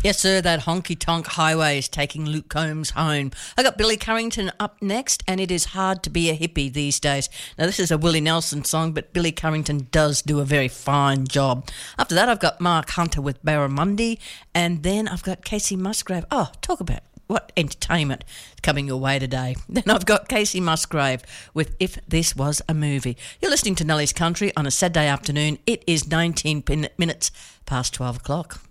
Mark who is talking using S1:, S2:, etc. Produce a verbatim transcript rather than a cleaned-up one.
S1: Yes, sir, that honky-tonk highway is taking Luke Combs home. I got Billy Currington up next, and it is hard to be a hippie these days. Now, this is a Willie Nelson song, but Billy Currington does do a very fine job. After that, I've got Mark Hunter with Barramundi, and then I've got Casey Musgrave. Oh, talk about what entertainment is coming your way today. Then I've got Casey Musgrave with If This Was a Movie. You're listening to Nellie's Country on a Saturday afternoon. It is nineteen minutes past twelve o'clock.